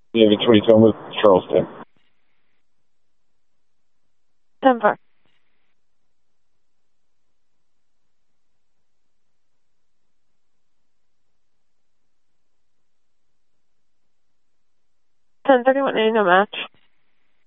David 22 with Charleston. 10-4. Ten 31 no match.